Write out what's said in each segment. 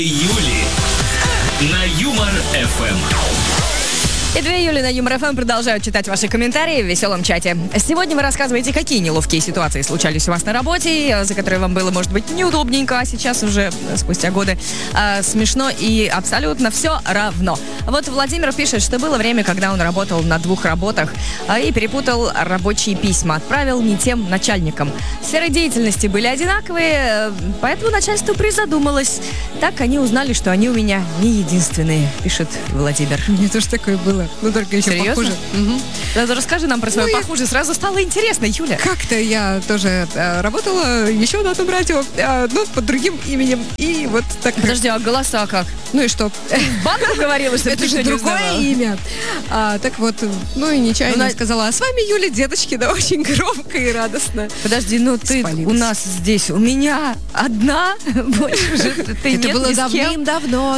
Юли на Юмор ФМ. И 2 Юли на Юмор ФМ продолжают читать ваши комментарии в веселом чате. Сегодня вы рассказываете, какие неловкие ситуации случались у вас на работе, за которые вам было, может быть, неудобненько, а сейчас уже, спустя годы, смешно и абсолютно все равно. Вот Владимир пишет, что было время, когда он работал на 2 работах и перепутал рабочие письма, отправил не тем начальникам. Сферы деятельности были одинаковые, поэтому начальство призадумалось. Так они узнали, что они у меня не единственные, пишет Владимир. Мне тоже такое было. Ну, только еще Серьезно? похуже. Угу. Да, расскажи нам про свое похуже. Сразу стало интересно, Юля. Как-то я тоже работала еще на одном радио, но под другим именем. И вот так. Подожди, а голоса как? Ну и что? В банку говорила, что Это же другое имя. Так вот, ну и нечаянно сказала, а с вами Юля Деточкина, очень громко и радостно. Подожди, ну ты у нас здесь, у меня одна, больше же ты Это нет было ни с кем. давным-давно,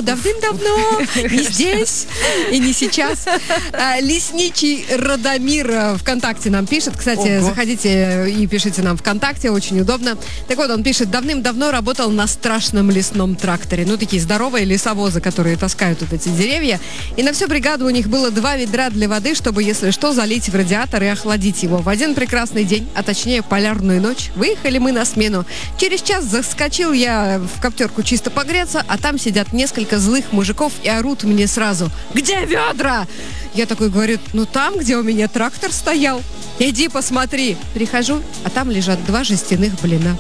не здесь и не сейчас. Лесничий Радомир ВКонтакте нам пишет. Кстати, заходите и пишите нам ВКонтакте, очень удобно. Так вот, он пишет, давным-давно работал на страшном лесном тракторе. Ну, такие здоровые лесовозы, которые таскают вот эти деревья. И на всю бригаду у них было 2 ведра для воды, чтобы, если что, залить в радиатор и охладить его. В один прекрасный день, а точнее полярную ночь, выехали мы на смену. Через час заскочил я в коптерку чисто погреться, а там сидят несколько злых мужиков и орут мне сразу: «Где ведра?» Я такой говорю, ну там, где у меня трактор стоял. Иди посмотри. Прихожу, а там лежат 2 жестяных блина.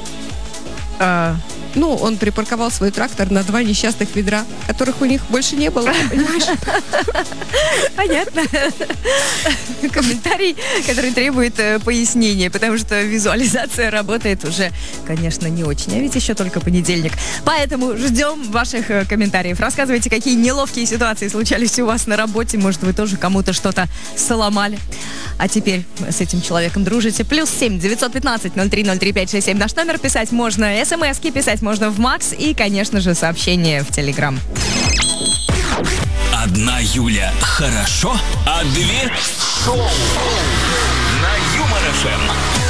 Ну, он припарковал свой трактор на 2 несчастных ведра, которых у них больше не было, понимаешь? Понятно. Комментарий, который требует пояснения, потому что визуализация работает уже, конечно, не очень. А ведь еще только понедельник. Поэтому ждем ваших комментариев. Рассказывайте, какие неловкие ситуации случались у вас на работе. Может, вы тоже кому-то что-то сломали. А теперь с этим человеком дружите. +7 915 03 03 567 наш номер. Писать можно смски, писать можно в Макс и, конечно же, сообщение в Телеграм. Одна Юля хорошо, а 2 шоу на Юмор ФМ.